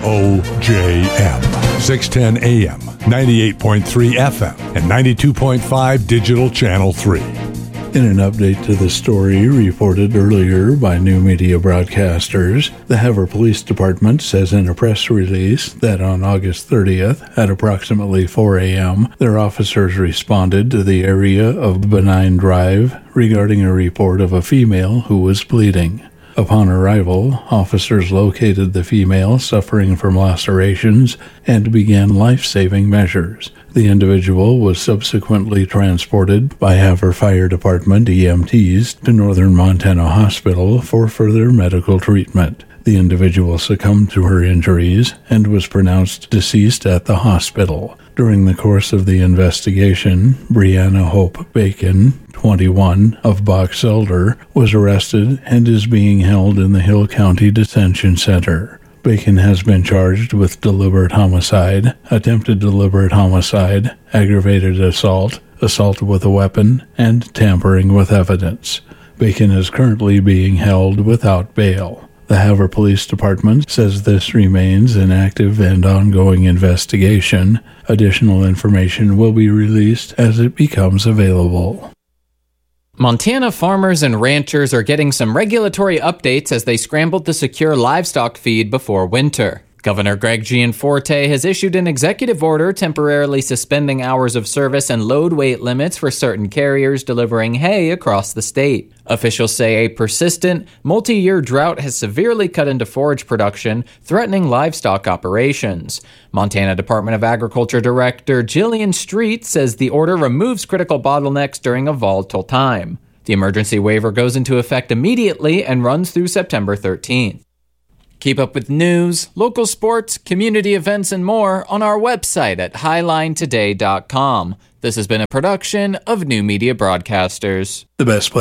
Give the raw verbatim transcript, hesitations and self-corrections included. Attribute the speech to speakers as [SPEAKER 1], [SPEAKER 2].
[SPEAKER 1] O J M, six ten A M, ninety-eight point three F M, and ninety-two point five Digital Channel three.
[SPEAKER 2] In an update to the story reported earlier by New Media Broadcasters, the Havre Police Department says in a press release that on August thirtieth, at approximately four A M, their officers responded to the area of Benign Drive regarding a report of a female who was bleeding. Upon arrival, officers located the female suffering from lacerations and began life-saving measures. The individual was subsequently transported by Havre Fire Department E M Ts to Northern Montana Hospital for further medical treatment. The individual succumbed to her injuries and was pronounced deceased at the hospital. During the course of the investigation, Brianna Hope Bacon, twenty-one, of Box Elder, was arrested and is being held in the Hill County Detention Center. Bacon has been charged with deliberate homicide, attempted deliberate homicide, aggravated assault, assault with a weapon, and tampering with evidence. Bacon is currently being held without bail. The Havre Police Department says this remains an active and ongoing investigation. Additional information will be released as it becomes available.
[SPEAKER 3] Montana farmers and ranchers are getting some regulatory updates as they scramble to secure livestock feed before winter. Governor Greg Gianforte has issued an executive order temporarily suspending hours of service and load weight limits for certain carriers delivering hay across the state. Officials say a persistent, multi-year drought has severely cut into forage production, threatening livestock operations. Montana Department of Agriculture Director Jillian Street says the order removes critical bottlenecks during a volatile time. The emergency waiver goes into effect immediately and runs through September thirteenth. Keep up with news, local sports, community events, and more on our website at highline today dot com. This has been a production of New Media Broadcasters.
[SPEAKER 2] The best place